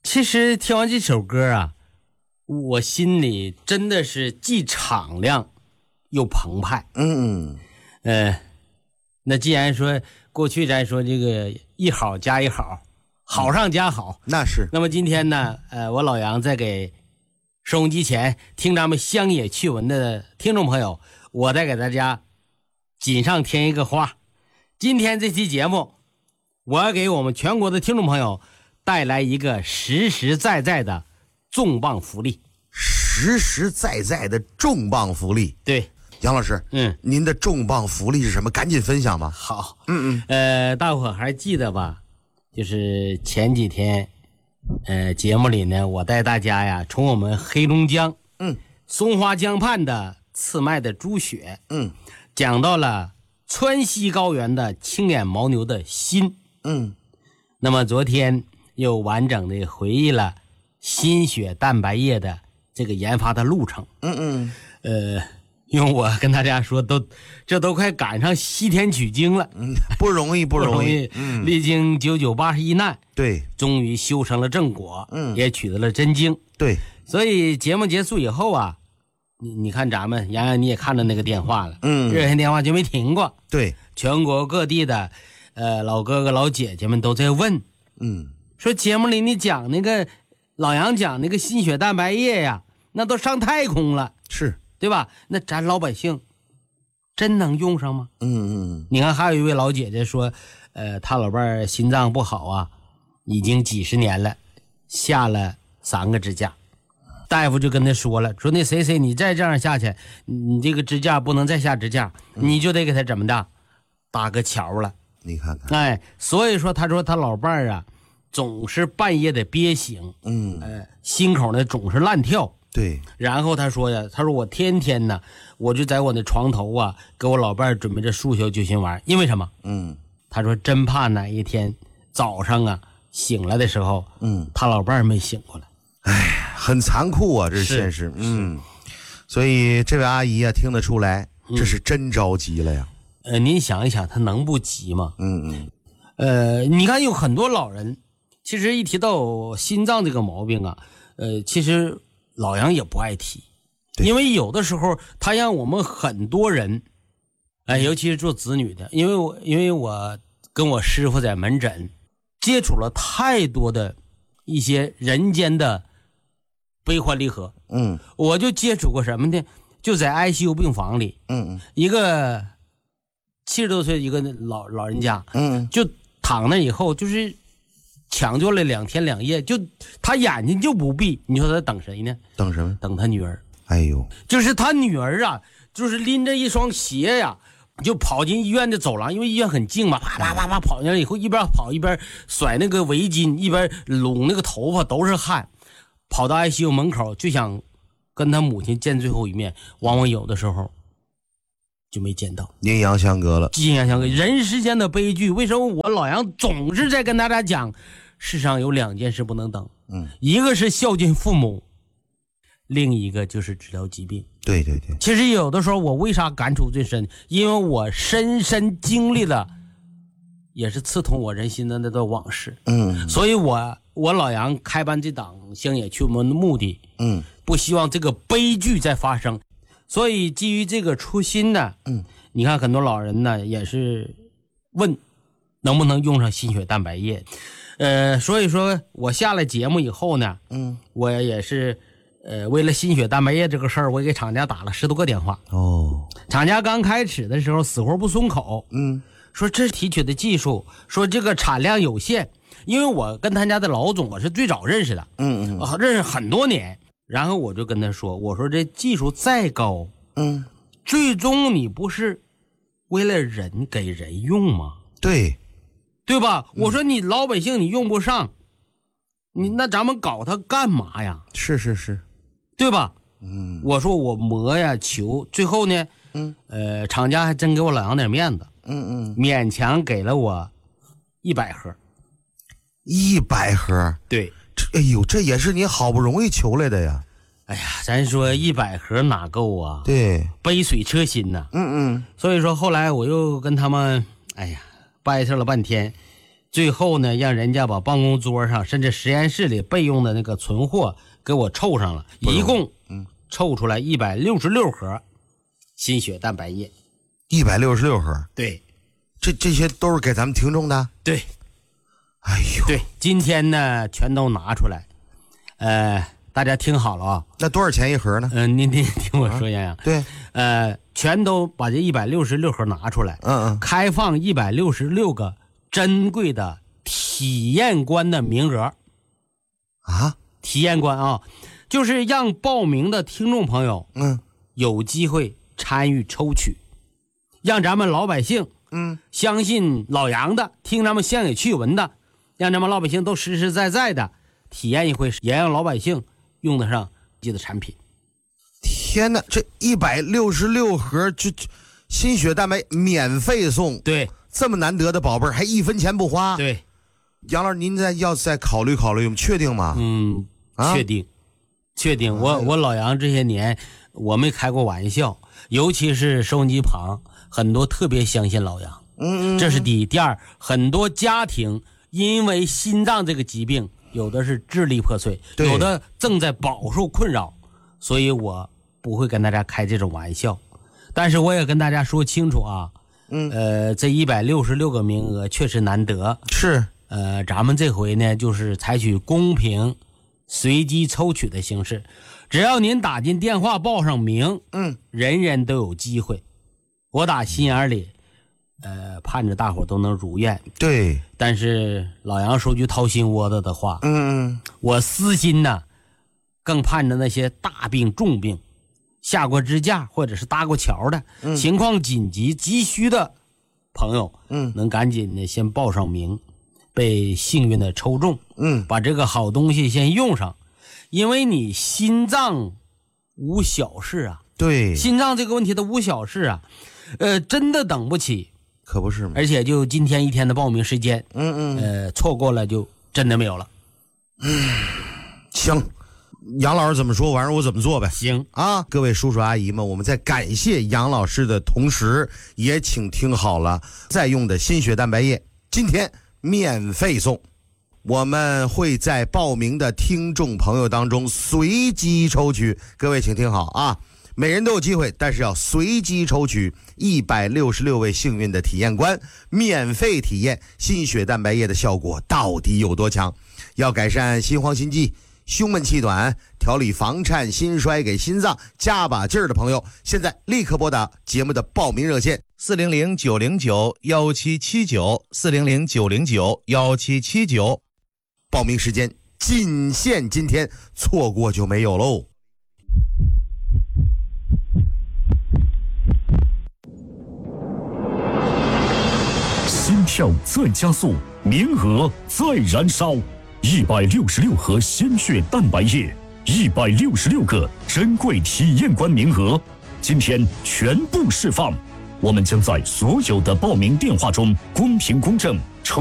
其实听完这首歌啊，我心里真的是既敞亮又澎湃。那既然说过去咱说这个一好加一好，好上加好， 那是。 那么今天呢，我老杨在给收音机前听咱们乡野趣闻的听众朋友，我再给大家锦上添一个花。今天这期节目，我要给我们全国的听众朋友带来一个实实在在的重磅福利。 实实在在的重磅福利。 对， 杨老师，您的重磅福利是什么？赶紧分享吧。 好，大伙还记得吧？就是前几天，节目里呢，我带大家呀，从我们黑龙江，松花江畔的刺脉的猪血，讲到了川西高原的青眼牦牛的心，那么昨天又完整的回忆了心血蛋白液的这个研发的路程，因为我跟大家说，这都快赶上西天取经了， 不容易，不容易， 历经9981难， 对， 终于修成了正果，也取得了真经， 对， 所以节目结束以后啊，你看咱们洋洋你也看到那个电话了，热线电话就没停过， 对， 全国各地的老哥哥老姐姐们都在问，说节目里你讲那个老杨讲那个心血蛋白液呀，那都上太空了， 是。 对吧？那咱老百姓真能用上吗？你看还有一位老姐姐说，她老伴儿心脏不好啊，已经几十年了，下了3个支架，大夫就跟她说了，说那谁你再这样下去，你这个支架不能再下支架，你就得给她怎么的搭个桥了。 你看看， 所以说她说她老伴儿啊，总是半夜的憋醒，心口呢总是乱跳。 对， 然后他说呀，他说我天天呢，我就在我的床头啊，给我老伴儿准备着速效救心丸，因为什么？他说真怕哪一天早上啊醒了的时候，他老伴儿没醒过来， 很残酷啊，这是现实。所以这位阿姨啊，听得出来，这是真着急了呀。 您想一想，他能不急吗？你看有很多老人，其实一提到心脏这个毛病啊，其实老杨也不爱提，因为有的时候他让我们很多人，尤其是做子女的，因为我跟我师傅在门诊接触了太多的一些人间的悲欢离合，我就接触过什么呢？就在 ICU 病房里，一个70多岁一个老人家，就躺那以后就是抢救了2天2夜，就他眼睛就不闭，你说他等谁呢？ 等什么？ 等他女儿。 哎呦， 就是他女儿啊，就是拎着一双鞋呀，就跑进医院的走廊，因为医院很近嘛，啪啪啪啪跑进来以后，一边跑一边甩那个围巾，一边拢那个头发，都是汗，跑到 ICU 门口就想跟他母亲见最后一面，往往有的时候就没见到， 阴阳相隔了。 阴阳相隔，人世间的悲剧。为什么我老杨总是在跟大家讲，世上有2件事不能等，一个是孝敬父母，另一个就是治疗疾病。 对对对， 其实有的时候我为啥感触最深，因为我深深经历了，也是刺痛我人心的那段往事。所以我老杨开办这档乡野趣闻的目的，不希望这个悲剧再发生。所以基于这个初心呢，你看很多老人呢也是问能不能用上心血蛋白液，所以说我下了节目以后呢，我也是为了心血蛋白液这个事儿，我给厂家打了10多个电话。厂家刚开始的时候死活不松口，说这提取的技术，说这个产量有限，因为我跟他家的老总我是最早认识的，认识很多年。然后我就跟他说，我说这技术再高，最终你不是为了人给人用吗？对吧？我说你老百姓你用不上，你那咱们搞它干嘛呀？ 是， 对吧？我说我磨呀求，最后呢，厂家还真给我老杨点面子，勉强给了我100盒。 100盒？ 对。 哎呦，这也是你好不容易求来的呀。 哎呀，咱说100盒哪够啊？ 对， 杯水车薪呐。所以说后来我又跟他们，哎呀，掰扯了半天， 最后呢，让人家把办公桌上甚至实验室里备用的那个存货给我凑上了，一共凑出来166盒心血蛋白液。 166盒。 对， 这些都是给咱们听众的。 对， 哎呦， 对，今天呢全都拿出来，大家听好了啊。 那多少钱一盒呢？ 您听我说，洋洋。 对， 全都把这166盒拿出来，开放166个珍贵的体验官的名额。 啊， 体验官啊，就是让报名的听众朋友，有机会参与抽取，让咱们老百姓，相信老杨的，听咱们乡野趣闻的，让咱们老百姓都实实在在的体验一回，也让老百姓用得上自己的产品。 天哪，这166盒这心血蛋白免费送， 对， 这么难得的宝贝儿还1分钱不花。 对， 杨老师，您要再考虑考虑，确定吗？ 确定。我老杨这些年我没开过玩笑，尤其是收音机旁很多特别相信老杨。这是第一。第二，很多家庭因为心脏这个疾病，有的是支离破碎，有的正在饱受困扰，所以我不会跟大家开这种玩笑。但是我也跟大家说清楚啊，这166个名额确实难得。 是， 咱们这回呢就是采取公平随机抽取的形式，只要您打进电话报上名，人人都有机会。我打心眼里盼着大伙都能如愿。 对， 但是老杨说句掏心窝子的话，我私心呢更盼着那些大病重病下过支架或者是搭过桥的，情况紧急急需的朋友，能赶紧的先报上名，被幸运的抽中，把这个好东西先用上。因为你心脏无小事啊， 对， 心脏这个问题的无小事啊，真的等不起， 可不是吗？ 而且就今天一天的报名时间，错过了就真的没有了。 行，杨老师怎么说，反正我怎么做呗。 行啊，各位叔叔阿姨们，我们在感谢杨老师的同时，也请听好了，在用的心血蛋白液今天免费送。我们会在报名的听众朋友当中随机抽取，各位请听好啊，每人都有机会，但是要随机抽取166位幸运的体验官，免费体验心血蛋白液的效果到底有多强。要改善心慌心悸、胸闷气短，调理房颤心衰，给心脏加把劲儿的朋友，现在立刻拨打节目的报名热线400-909-1779，400-909-1779，报名时间仅限今天，错过就没有喽。 心跳在加速，名额在燃烧，166盒鲜血蛋白液，166个珍贵体验官名额，今天全部释放。我们将在所有的报名电话中公平公正